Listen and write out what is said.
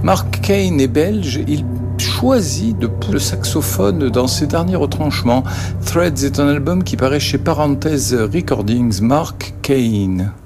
Mark Kane est belge, il choisit de pousser le saxophone dans ses derniers retranchements. Threads est un album qui paraît chez Parenthèse Recordings. Mark Kane.